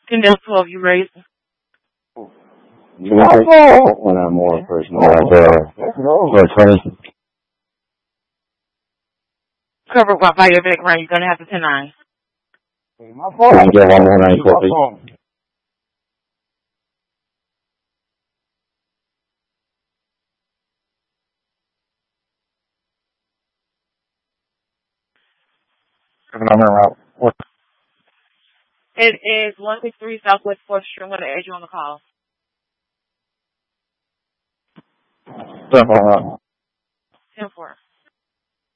Condemn 12, you raised. You want to when I'm more personal right there. For 20. Covered by your background, you're going to have to 10-9. My phone. I get 119 quickly. What? It is 163 Southwest 4th Street. I'm going to add you on the call. 10-4.